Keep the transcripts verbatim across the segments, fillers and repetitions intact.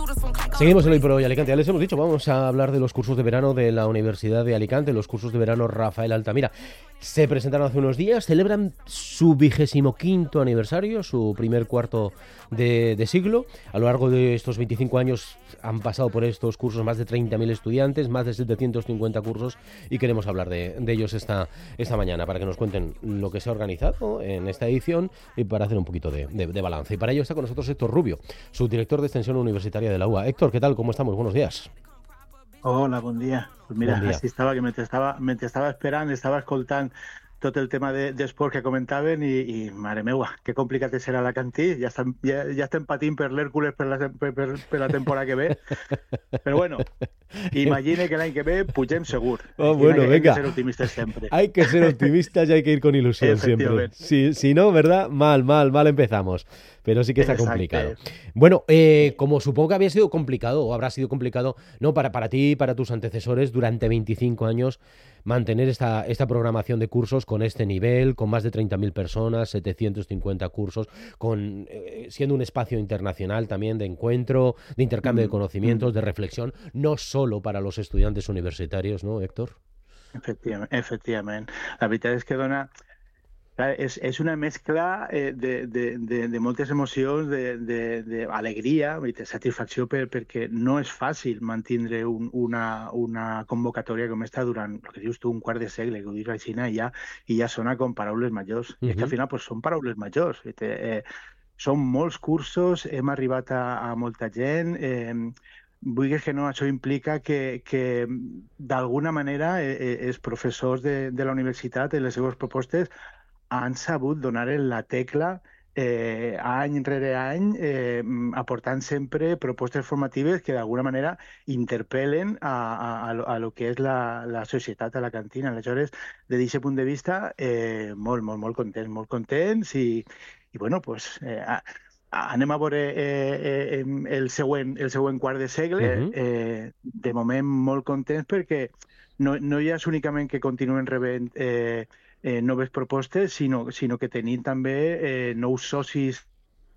Seguimos en Hoy por Hoy Alicante. Ya les hemos dicho, vamos a hablar de los cursos de verano de la Universidad de Alicante, los cursos de verano Rafael Altamira. Se presentaron hace unos días, celebran su vigésimo quinto aniversario, su primer cuarto de, de siglo. A lo largo de estos veinticinco años han pasado por estos cursos más de treinta mil estudiantes, más de setecientos cincuenta cursos, y queremos hablar de, de ellos esta, esta mañana para que nos cuenten lo que se ha organizado en esta edición y para hacer un poquito de, de, de balance. Y para ello está con nosotros Héctor Rubio, subdirector de Extensión Universitaria de la U A. Héctor, ¿qué tal? ¿Cómo estamos? Buenos días. Hola, bon dia. Pues mira, Bon dia. així estava, que mentre estava, mentre estava esperant, estava escoltant tot el tema de, d'esport que comentaven i, i mare meua, que complicat és ser alacantí. Ja estem, ja, ja estem patint per l'Hèrcules per la, per, per, per la temporada que ve. Però bueno, imagine que l'any que ve pugem segur. Oh, bueno, hay, venga. Hay que ser optimistas siempre. Hay que ser optimistas y hay que ir con ilusión siempre. Si, si no, ¿verdad? Mal, mal, mal empezamos. Pero sí que está Exacte. complicado. Bueno, eh, como supongo que había sido complicado, o habrá sido complicado, no para, para ti y para tus antecesores durante veinticinco años, mantener esta, esta programación de cursos con este nivel, con más de treinta mil personas, setecientos cincuenta cursos, con eh, siendo un espacio internacional también de encuentro, de intercambio Mm, de conocimientos, mm. de reflexión, no solo para los estudiantes universitarios, ¿no, Héctor? Efectivament, efectivament. La veritat és que dona... Clar, és, és una mescla eh, de, de, de, de moltes emocions, d'alegria, de satisfacció, per, perquè no és fàcil mantindre un, una, una convocatòria com esta durant, el que dius tu, un quart de segle, que ho dius així, i ja, i ja sona com paraules majors. Uh -huh. I és que al final pues, són paraules majors. Eh, són molts cursos, hem arribat a, a molta gent... Eh, Vulguis que no, això implica que, que d'alguna manera eh, els professors de, de la universitat, en les seves propostes, han sabut donar en la tecla eh, any rere any, eh, aportant sempre propostes formatives que d'alguna manera interpel·len a, a, a lo que és la, la societat alacantina. Aleshores, des d'aquest punt de vista, eh, molt, molt, molt contents, molt contents i, i bueno, pues, eh, a, anem a veure eh, eh, el, següent, el següent quart de segle. Uh -huh. eh, de moment molt contents perquè no, no ja és únicament que continuen rebent eh, eh, noves propostes, sinó, sinó que tenim també eh, nous socis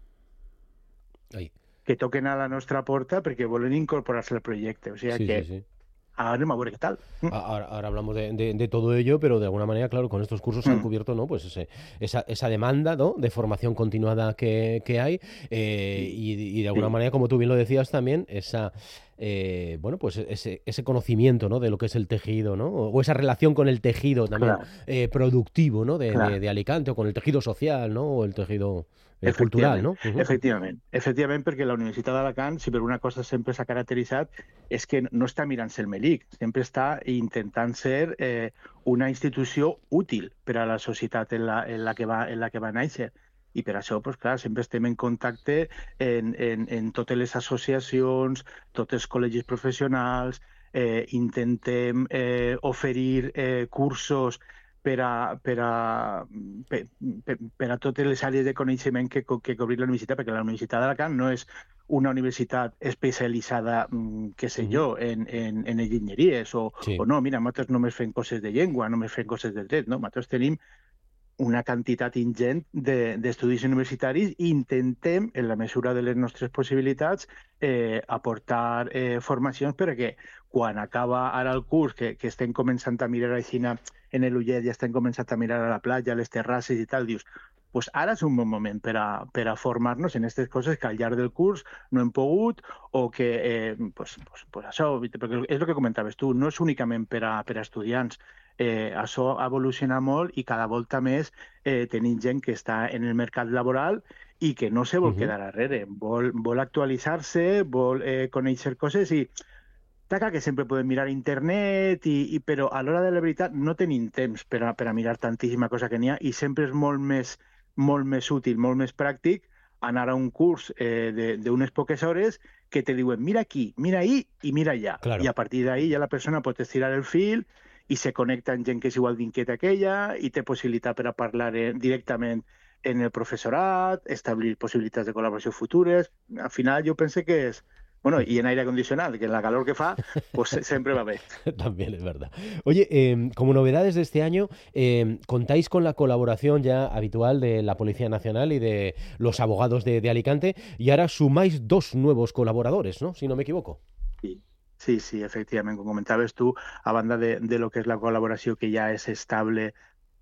Ai. que toquen a la nostra porta perquè volen incorporar-se al projecte. O sigui Sí, que sí, sí. ahora a ver qué tal. Ahora, ahora hablamos de, de, de todo ello, pero de alguna manera, claro, con estos cursos se han cubierto, ¿no? Pues ese, esa, esa demanda, ¿no? De formación continuada que, que hay eh, y, y de alguna Sí. manera, como tú bien lo decías también, esa eh, bueno, pues ese, ese conocimiento, ¿no? De lo que es el tejido, ¿no? O esa relación con el tejido también Claro. eh, productivo, ¿no? De, Claro. de, de Alicante, o con el tejido social, ¿no? O el tejido eh, cultural, ¿no? Uh-huh. Efectivament, efectivament, perquè la Universitat d'Alacant, si per una cosa sempre s'ha caracteritzat, és que no està mirant-se el melic, sempre està intentant ser eh, una institució útil per a la societat en la, en la, que, va, en la que va néixer. I per això, pues, clar, sempre estem en contacte en, en, en totes les associacions, tots els col·legis professionals, eh, intentem eh, oferir eh, cursos per a, per, a, per, per, per a totes les àrees de coneixement que, que cobrir la universitat, perquè la Universitat d'Alacant no és una universitat especialitzada, què sé Uh-huh. jo, en, en, en enginyeries, o, Sí. o no, mira, nosaltres només fem coses de llengua, només fem coses de dret, no? Nosaltres tenim una quantitat ingent de, d'estudis universitaris i intentem, en la mesura de les nostres possibilitats, eh, aportar eh, formacions perquè quan acaba ara el curs, que, que estem començant a mirar així en l'ullet, ja estem començant a mirar a la platja, a les terrasses i tal, dius, pues ara és un bon moment per a, per a formar-nos en aquestes coses que al llarg del curs no hem pogut, o que, eh, pues, pues, pues això, perquè és el que comentaves tu, no és únicament per a, per a estudiants. Eh, això ha evolucionat molt i cada volta més eh, tenim gent que està en el mercat laboral i que no se vol Uh-huh. quedar darrere, vol, vol actualitzar-se, vol eh, conèixer coses i està clar que sempre podem mirar a internet, i, i, però a l'hora de la veritat no tenim temps per a, per a mirar tantíssima cosa que n'hi ha i sempre és molt més, molt més útil, molt més pràctic anar a un curs eh, d'unes poques hores que te diuen mira aquí, mira ahí i mira allà. Claro. I a partir d'ahí ja la persona pot estirar el fil i se connecta amb gent que és igual d'inquieta que ella i té possibilitat per a parlar eh, directament en el professorat, establir possibilitats de col·laboració futures. Al final jo penso que és Bueno, y en aire acondicionado, que en la calor que fa, pues siempre va bé. También es verdad. Oye, eh, como novedades de este año, eh, contáis con la colaboración ya habitual de la Policía Nacional y de los abogados de, de Alicante, y ahora sumáis dos nuevos colaboradores, ¿no? Si no me equivoco. Sí, sí, sí, efectivament, com comentaves tu, a banda de, de lo que és la col·laboració que ja és estable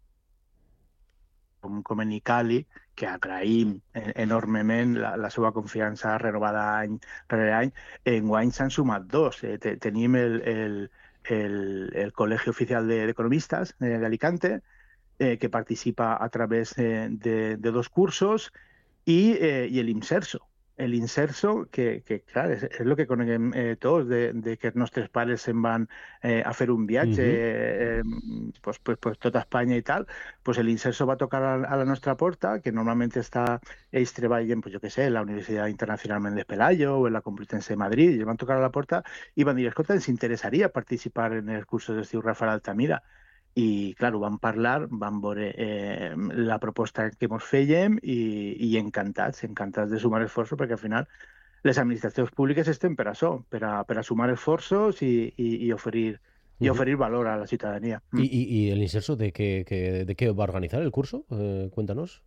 com, com en Icali, que agraïm eh, enormement la, la seva confiança renovada any rere any, enguany s'han sumat dos. Eh, te, tenim el, el, el, el Col·legi Oficial d'Economistes de, de Alicante, eh, que participa a través de, de, de dos cursos, i, eh, i l'Inserso. L'Inserso, que, que clar, és, és el que coneguem eh, tots, de, de que els nostres pares se'n van eh, a fer un viatge, Ujú. eh, pues, pues, pues tota Espanya i tal, pues l'Inserso va tocar a, a la nostra porta, que normalment està, ells treballen, pues, jo què sé, en la Universitat Internacional Méndez Pelayo o en la Complutense de Madrid, i van tocar a la porta i van dir, escolta, ens interessaria participar en els cursos d'estiu Rafael Altamira. I, clar, ho vam parlar, vam veure eh, la proposta que ens fèiem i, i encantats, encantats de sumar esforços, perquè al final les administracions públiques estem per això, per a, per a sumar esforços i, i, i, oferir, i Ujú. oferir valor a la ciutadania. ¿Y, Mm. y, y el Inserso de qué, qué- de qué va a organizar el curso? Eh, cuéntanos.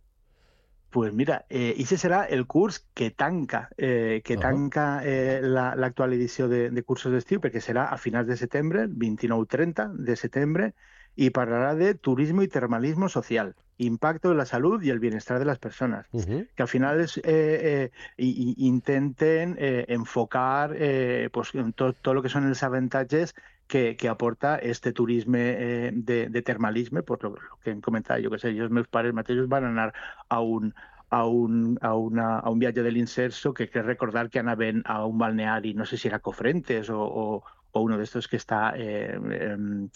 Pues mira, eh, ese serà el curs que tanca, eh, que Ajá. tanca eh, la- l'actual edició de, de cursos d'estiu, perquè serà a finals de setembre, vint-i-nou trenta de setembre, i parlarà de turismo y termalismo social, impacto en la salud y el bienestar de las personas, Ujú. que al final es, eh, eh, i- i- intenten eh, enfocar eh, pues, en tot, tot lo que són els avantatges que, que aporta este turisme eh, de, de termalisme, pues lo, lo que hem comentat, jo que sé, jo els meus pares mateixos van anar a un, a un, a una, a un viatge de l'Inserso, que crec recordar que anaven a un balneari, no sé si era Cofrentes o, o, o uno d'estos que està eh, eh,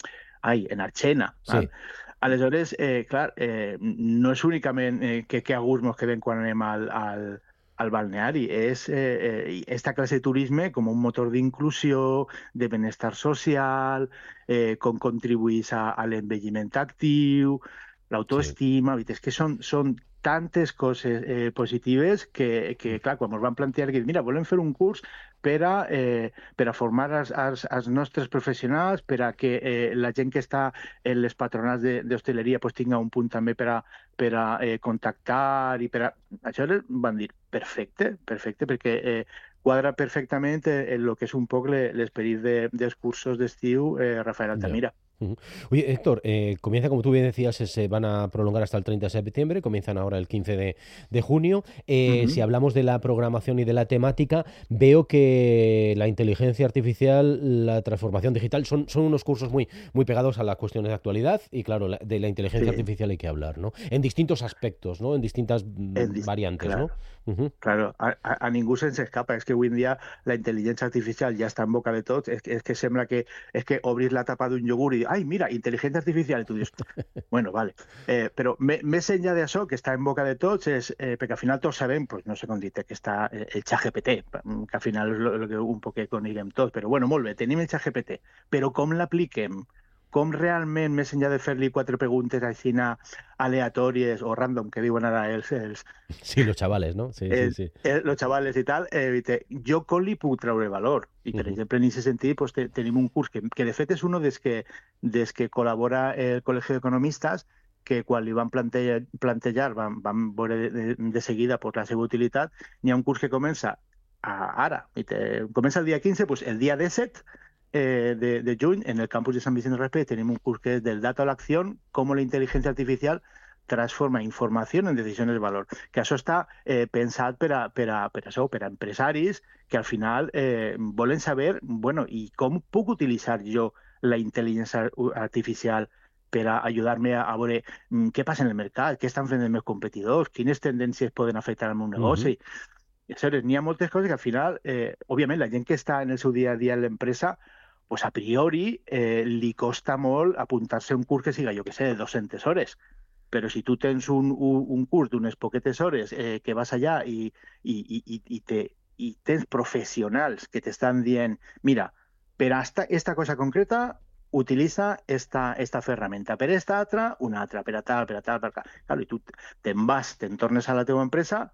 ai, en Arxena. Val? Sí. Aleshores, eh, clar, eh, no és únicament eh, que, que a gust mos quedem quan anem al, al, al balneari, és eh, eh, esta classe de turisme com un motor d'inclusió, de benestar social, eh, com contribuís a, a l'envelliment actiu, Sí. l'autoestima, és que són, són tantes coses eh, positives que, que, clar, quan ens van plantejar que, mira, volem fer un curs per a, eh, per a formar els, els, els nostres professionals, per a que eh, la gent que està en les patronals d'hostaleria pues, tinga un punt també per a, per a eh, contactar i per a... Això van dir, perfecte, perfecte, perquè eh, quadra perfectament en el que és un poc l'esperit de, dels cursos d'estiu eh, Rafael Ya. Altamira. Ujú. Oye, Héctor, eh, comienza, como tú bien decías, eh, se van a prolongar hasta el treinta de septiembre, comienzan ahora el quince de, de junio. Uh Eh, si -huh. hablamos de la programación y de la temática, veo que la inteligencia artificial, la transformación digital, son, son unos cursos muy, muy pegados a las cuestiones de actualidad y, claro, la- de la inteligencia Sí, artificial hay que hablar, ¿no? En distintos aspectos, ¿no? En distintas és, mm, dis- variantes, ¿no? claro. Ujú. Claro, a, a, a ningú se'ns escapa. És que avui en dia la intel·ligència artificial ja està en boca de tots. És que, és que sembla que és que obris la tapa d'un iogurt i ai, mira, intel·ligència artificial. I tu dius, bueno, vale. Eh, però me, més enllà d'això, que està en boca de tots, és, eh, perquè al final tots sabem, pues, no sé com dir que està eh, el ChatGPT, que al final és lo, lo que un poc coneguem tots. Però bueno, molt bé, tenim el ChatGPT. Però com l'apliquem? Com realment, més enllà de fer-li quatre preguntes així aleatòries o random, que diuen ara els, els, Sí, los chavales, ¿no? Sí, sí, eh, sí. eh, los chavales i tal, eh, te, jo com li puc treure valor? I, per Ujú. exemple, en aquest sentit, pues, te, tenim un curs que, que de fet és un des que, des que col·labora el Col·legi d'Economistes, que quan li van plantejar, plantejar van, van veure de, de, de seguida pues, la seva utilitat. N'hi ha un curs que comença a, ara, i te, comença el dia quinze, pues, el dia disset eh, de, de juny, en el campus de Sant Vicent del Raspeig, tenim un curs que és del Data a l'acció, com la intel·ligència artificial transforma informació en decisions de valor. Que això està eh, pensat per a, per, a, per, a això, per a empresaris que al final eh, volen saber, bueno, i com puc utilitzar jo la intel·ligència artificial per a ajudar-me a, a veure mm, què passa en el mercat, què estan fent els meus competidors, quines tendències poden afectar el meu Ujú. negoci. Aleshores, n'hi ha moltes coses que al final, eh, òbviament, la gent que està en el seu dia a dia en l'empresa, pues a priori eh, li costa molt apuntar-se a un curs que siga, jo que sé, de dues-centes hores. Però si tu tens un, un, un curs d'unes poquetes hores eh, que vas allà i, i, i, i, te, i tens professionals que t'estan dient, mira, per a esta, esta cosa concreta utilitza esta, esta ferramenta, per esta altra, una altra, per a tal, per a tal, per a tal. Claro, i tu te'n vas, te'n tornes a la teva empresa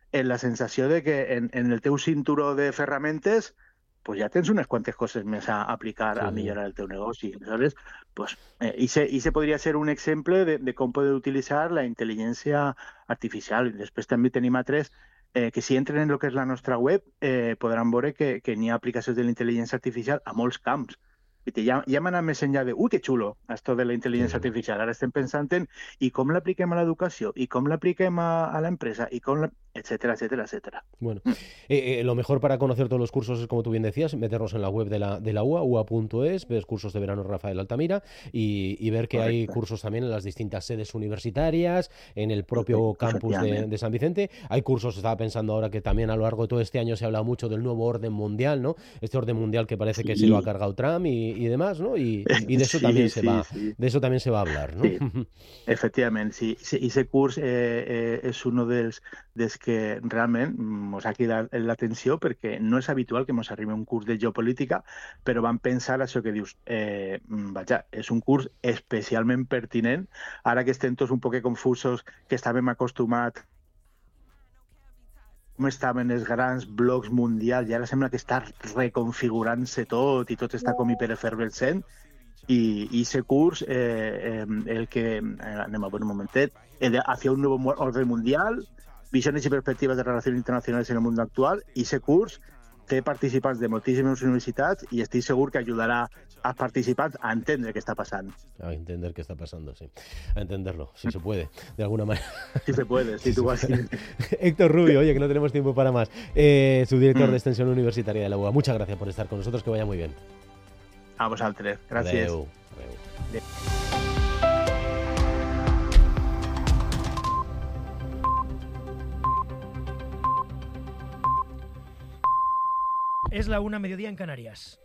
en la sensació de que en, en el teu cinturó de ferramentes pues ja tens unes quantes coses més a aplicar sí, a millorar el teu negoci. Aleshores, pues, eh, ese, ese podria ser un exemple de, de com poder utilitzar la intel·ligència artificial. Després també tenim altres eh, que si entren en el que és la nostra web eh, podran veure que, que n'hi ha aplicacions de la intel·ligència artificial a molts camps. Ja, ja hem anat més enllà de, ui, que xulo, esto de la intel·ligència sí. artificial. Ara estem pensant en i com l'apliquem a l'educació, i com l'apliquem a, a la empresa, y com la... etcétera, etcétera, etcétera. Bueno, mm. eh, eh, lo mejor para conocer todos los cursos es, como tú bien decías, meternos en la web de la, de la U A, u a punto es, ves cursos de verano Rafael Altamira y, y ver que Correcto. Hay cursos también en las distintas sedes universitarias, en el propio campus de, de San Vicente. Hay cursos, estaba pensando ahora que también a lo largo de todo este año se ha hablado mucho del nuevo orden mundial, ¿no? Este orden mundial que parece sí. que se lo ha cargado Trump y, y demás, ¿no? Y, y de eso sí, también sí, se va, sí. de eso también se va a hablar, ¿no? Sí. Efectivament, sí. I ese curs eh, eh, és un dels, dels que realment ens ha cridat l'atenció perquè no és habitual que ens arribi un curs de geopolítica, però vam pensar això que dius, eh, vaja, és un curs especialment pertinent, ara que estem tots un poc confusos, que estàvem acostumats com estaven els grans blocs mundials i ara sembla que està reconfigurant-se tot i tot està com hiperefervescent. Y, y ese curso, eh, eh, el que, eh, anem a ver un momentet, el hacia un nuevo orden mundial, visiones y perspectivas de relaciones internacionales en el mundo actual, y ese curso té participants de moltíssimes universitats i estic segur que ajudarà als participants a entendre què està passant. A entender qué está pasando, sí. A entenderlo, si se puede, de alguna manera. Si se puede, si tú vas. Héctor Rubio, oye, que no tenemos tiempo para más. Eh, subdirector mm. de Extensión Universitaria de la U A. Muchas gracias por estar con nosotros, que vaya muy bien. A vosaltres, gràcies. Adeu. Adeu. Adeu. Es la una, mediodía en Canarias.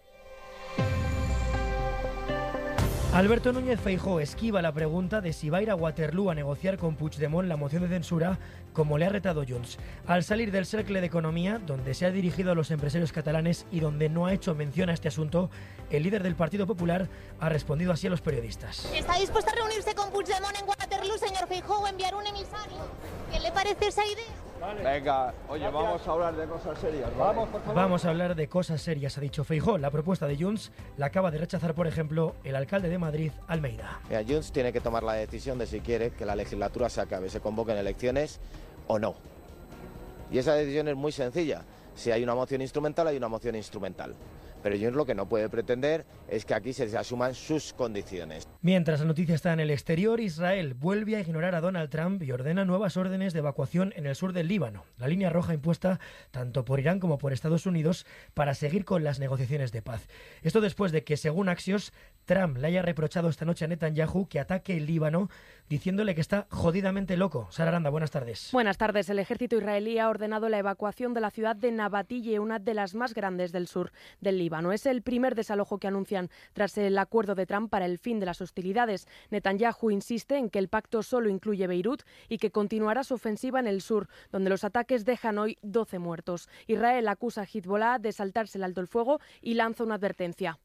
Alberto Núñez Feijóo esquiva la pregunta de si va a ir a Waterloo a negociar con Puigdemont la moción de censura, como le ha retado Junts. Al salir del Cercle de Economía, donde se ha dirigido a los empresarios catalanes y donde no ha hecho mención a este asunto, el líder del Partido Popular ha respondido así a los periodistas. ¿Está dispuesto a reunirse con Puigdemont en Waterloo, señor Feijóo, o enviar un emisario? ¿Qué le parece esa idea? Venga, oye, vamos a hablar de cosas serias. ¿Vale? Vamos, por favor. Vamos a hablar de cosas serias, ha dicho Feijóo. La propuesta de Junts la acaba de rechazar, por ejemplo, el alcalde de Madrid, Almeida. Mira, Junts tiene que tomar la decisión de si quiere que la legislatura se acabe, se convoquen elecciones o no. Y esa decisión es muy sencilla. Si hay una moción instrumental, hay una moción instrumental. Pero Junts lo que no puede pretender es que aquí se asuman sus condiciones. Mientras la noticia está en el exterior, Israel vuelve a ignorar a Donald Trump y ordena nuevas órdenes de evacuación en el sur del Líbano, la línea roja impuesta tanto por Irán como por Estados Unidos para seguir con las negociaciones de paz. Esto después de que, según Axios, Trump le haya reprochado esta noche a Netanyahu que ataque el Líbano, diciéndole que está jodidamente loco. Sara Aranda, buenas tardes. Buenas tardes. El ejército israelí ha ordenado la evacuación de la ciudad de Nabatille, una de las más grandes del sur del Líbano. Es el primer desalojo que anuncian tras el acuerdo de Trump para el fin de las hostilidades. Netanyahu insiste en que el pacto solo incluye Beirut y que continuará su ofensiva en el sur, donde los ataques dejan hoy doce muertos. Israel acusa a Hezbollah de saltarse el alto el fuego y lanza una advertencia.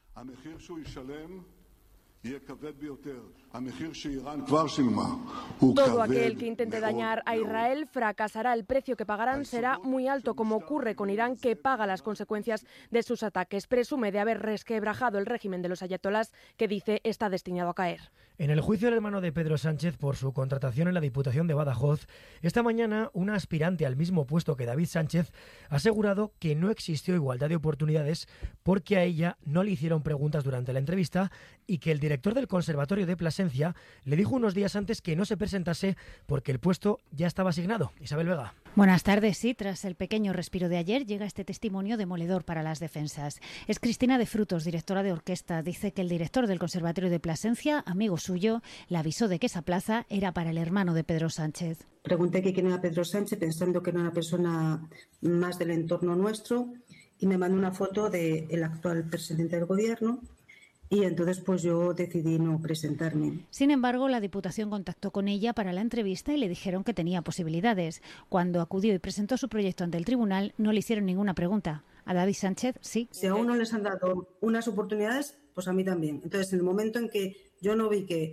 Todo aquel que intente dañar a Israel fracasará. El precio que pagarán será muy alto, como ocurre con Irán, que paga las consecuencias de sus ataques. Presume de haber resquebrajado el régimen de los ayatolás, que dice está destinado a caer. En el juicio del hermano de Pedro Sánchez por su contratación en la Diputación de Badajoz, esta mañana una aspirante al mismo puesto que David Sánchez ha asegurado que no existió igualdad de oportunidades porque a ella no le hicieron preguntas durante la entrevista y que el director del Conservatorio de Plasencia le dijo unos días antes que no se presentase porque el puesto ya estaba asignado. Isabel Vega. Buenas tardes. Sí, tras el pequeño respiro de ayer llega este testimonio demoledor para las defensas. Es Cristina de Frutos, directora de orquesta. Dice que el director del Conservatorio de Plasencia, amigo suyo, le avisó de que esa plaza era para el hermano de Pedro Sánchez. Pregunté que quién era Pedro Sánchez, pensando que era una persona más del entorno nuestro, y me mandó una foto del actual presidente del gobierno. Y entonces pues yo decidí no presentarme. Sin embargo, la Diputación contactó con ella para la entrevista y le dijeron que tenía posibilidades. Cuando acudió y presentó su proyecto ante el tribunal, no le hicieron ninguna pregunta. A David Sánchez, sí. Si a uno les han dado unas oportunidades, pues a mí también. Entonces, en el momento en que yo no vi que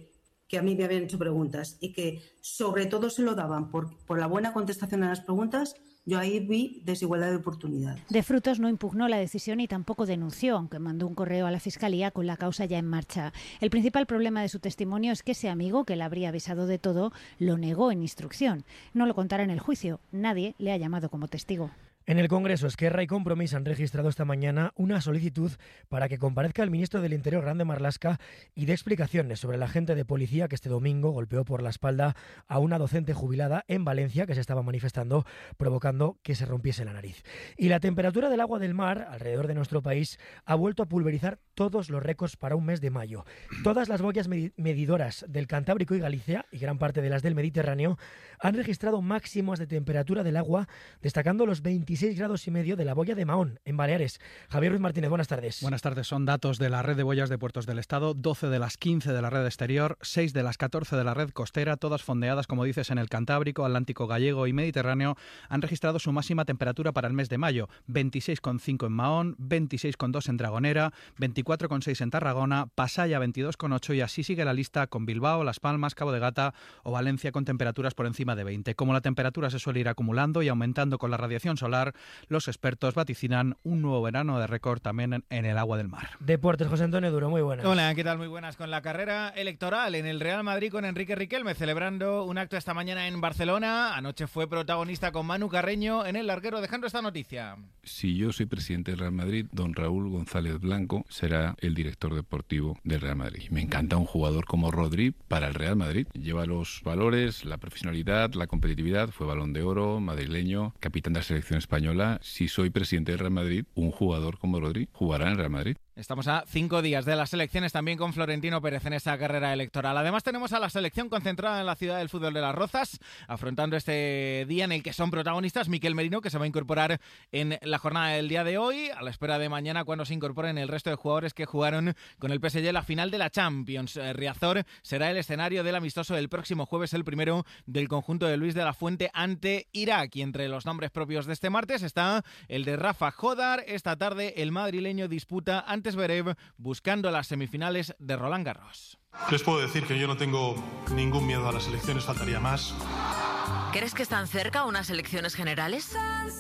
que a mí me habían hecho preguntas y que sobre todo se lo daban por, por la buena contestación a las preguntas, yo ahí vi desigualdad de oportunidades. De Frutos no impugnó la decisión y tampoco denunció, aunque mandó un correo a la Fiscalía con la causa ya en marcha. El principal problema de su testimonio es que ese amigo, que le habría avisado de todo, lo negó en instrucción. No lo contará en el juicio. Nadie le ha llamado como testigo. En el Congreso, Esquerra y Compromís han registrado esta mañana una solicitud para que comparezca el ministro del Interior, Grande Marlaska, y dé explicaciones sobre el agente de policía que este domingo golpeó por la espalda a una docente jubilada en Valencia que se estaba manifestando, provocando que se rompiese la nariz. Y la temperatura del agua del mar alrededor de nuestro país ha vuelto a pulverizar todos los récords para un mes de mayo. Todas las boyas medidoras del Cantábrico y Galicia, y gran parte de las del Mediterráneo, han registrado máximos de temperatura del agua, destacando los veintiséis grados y medio de la boya de Mahón, en Baleares. Javier Ruiz Martínez, buenas tardes. Buenas tardes. Son datos de la red de boyas de puertos del Estado, doce de las quince de la red exterior, seis de las catorce de la red costera, todas fondeadas, como dices, en el Cantábrico, Atlántico Gallego y Mediterráneo, han registrado su máxima temperatura para el mes de mayo, veintiséis coma cinco en Mahón, veintiséis coma dos en Dragonera, veinticuatro coma seis en Tarragona, Pasaya veintidós coma ocho y así sigue la lista con Bilbao, Las Palmas, Cabo de Gata o Valencia con temperaturas por encima de veinte. Como la temperatura se suele ir acumulando y aumentando con la radiación solar, los expertos vaticinan un nuevo verano de récord también en el agua del mar. Deportes, José Antonio Duro, muy buenas. Hola, ¿qué tal? Muy buenas. Con la carrera electoral en el Real Madrid con Enrique Riquelme celebrando un acto esta mañana en Barcelona. Anoche fue protagonista con Manu Carreño en el larguero, dejando esta noticia. Si yo soy presidente del Real Madrid, don Raúl González Blanco será el director deportivo del Real Madrid. Me encanta un jugador como Rodri para el Real Madrid. Lleva los valores, la profesionalidad, la competitividad. Fue Balón de Oro, madrileño, capitán de la selección española. Si soy presidente del Real Madrid, un jugador como Rodri jugará en el Real Madrid. Estamos a cinco días de las elecciones, también con Florentino Pérez en esa carrera electoral. Además tenemos a la selección concentrada en la ciudad del fútbol de Las Rozas, afrontando este día en el que son protagonistas Miquel Merino, que se va a incorporar en la jornada del día de hoy, a la espera de mañana cuando se incorporen el resto de jugadores que jugaron con el P S G la final de la Champions. Riazor será el escenario del amistoso del próximo jueves, el primero del conjunto de Luis de la Fuente ante Irak. Y entre los nombres propios de este martes está el de Rafa Jodar. Esta tarde el madrileño disputa ante Zverev buscando las semifinales de Roland Garros. Les puedo decir que yo no tengo ningún miedo a las elecciones, faltaría más. ¿Crees que están cerca unas elecciones generales?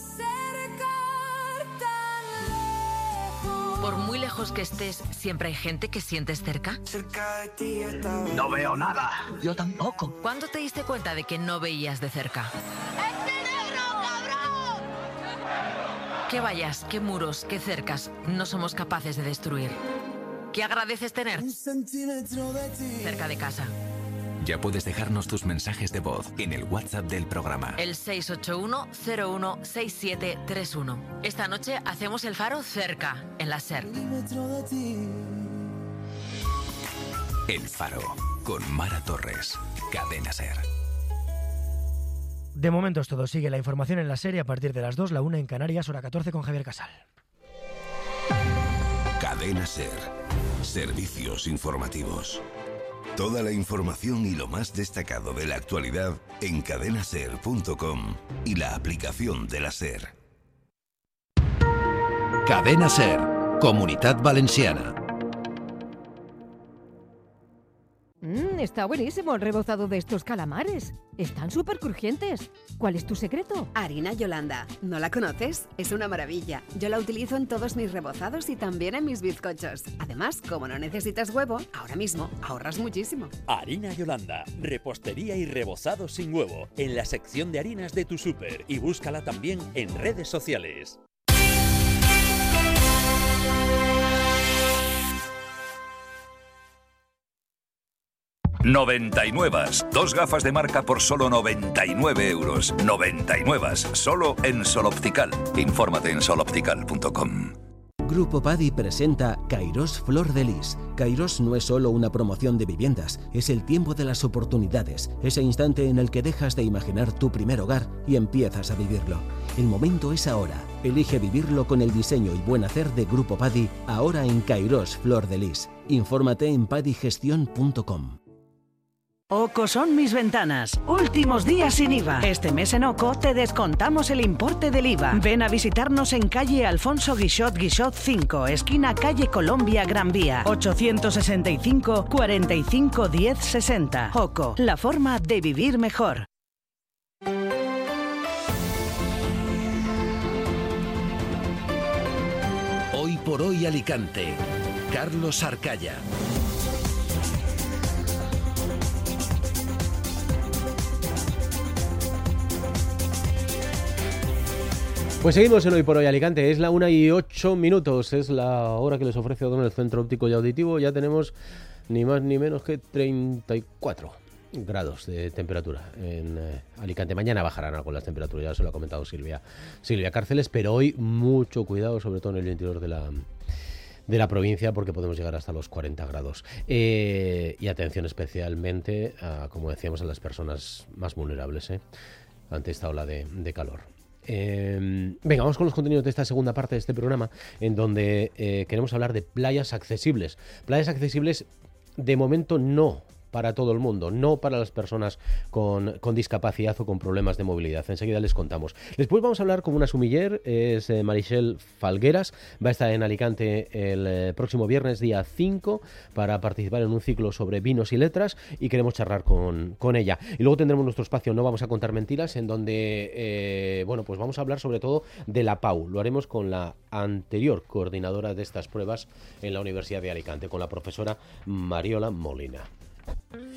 Por muy lejos que estés, ¿siempre hay gente que sientes cerca? No veo nada. Yo tampoco. ¿Cuándo te diste cuenta de que no veías de cerca? ¿Qué vallas, qué muros, qué cercas no somos capaces de destruir? ¿Qué agradeces tener cerca de casa? Ya puedes dejarnos tus mensajes de voz en el WhatsApp del programa. El seis ocho uno cero uno seis siete tres uno. Esta noche hacemos el faro cerca, en la SER. El Faro, con Mara Torres. Cadena SER. De momento es todo. Sigue la información en la serie a partir de las dos, la una en Canarias, hora catorce con Javier Casal. Cadena SER. Servicios informativos. Toda la información y lo más destacado de la actualidad en cadena ser punto com y la aplicación de la SER. Cadena SER, Comunitat Valenciana. Mmm, está buenísimo el rebozado de estos calamares. Están súper crujientes. ¿Cuál es tu secreto? Harina Yolanda. ¿No la conoces? Es una maravilla. Yo la utilizo en todos mis rebozados y también en mis bizcochos. Además, como no necesitas huevo, ahora mismo ahorras muchísimo. Harina Yolanda. Repostería y rebozado sin huevo. En la sección de harinas de tu súper. Y búscala también en redes sociales. noventa y nueve. Dos gafas de marca por solo noventa y nueve euros. noventa y nueve. Solo en Sol Optical. Infórmate en sol optical punto com. Grupo Padi presenta Cairós Flor de Lis. Cairós no es solo una promoción de viviendas, es el tiempo de las oportunidades, ese instante en el que dejas de imaginar tu primer hogar y empiezas a vivirlo. El momento es ahora. Elige vivirlo con el diseño y buen hacer de Grupo Padi, ahora en Cairós Flor de Lis. Infórmate en padigestión punto com. Oco son mis ventanas. Últimos días sin I V A. Este mes en Oco te descontamos el importe del I V A. Ven a visitarnos en calle Alfonso Guixot Guixot cinco, esquina calle Colombia Gran Vía. ochocientos sesenta y cinco, cuarenta y cinco, diez, sesenta. Oco, la forma de vivir mejor. Hoy por hoy Alicante. Carlos Arcaya. Pues seguimos en Hoy por Hoy Alicante, es la una y ocho minutos, es la hora que les ofrece O'Donnell el Centro Óptico y Auditivo. Ya tenemos ni más ni menos que treinta y cuatro grados de temperatura en eh, Alicante. Mañana bajarán algo las temperaturas, ya se lo ha comentado Silvia, Silvia Cárceles, pero hoy mucho cuidado, sobre todo en el interior de la, de la provincia, porque podemos llegar hasta los cuarenta grados. Eh, y atención especialmente, a, como decíamos, a las personas más vulnerables eh, ante esta ola de, de calor. Eh, venga, vamos con los contenidos de esta segunda parte de este programa, en donde eh, queremos hablar de playas accesibles. Playas accesibles, de momento no para todo el mundo, no para las personas con, con discapacidad o con problemas de movilidad. Enseguida les contamos. Después vamos a hablar con una sumiller, es eh, Marichel Falgueras, va a estar en Alicante el eh, próximo viernes, día cinco, para participar en un ciclo sobre vinos y letras, y queremos charlar con, con ella. Y luego tendremos nuestro espacio No Vamos a Contar Mentiras, en donde eh, bueno, pues vamos a hablar sobre todo de la P A U. Lo haremos con la anterior coordinadora de estas pruebas en la Universidad de Alicante, con la profesora Mariola Molina.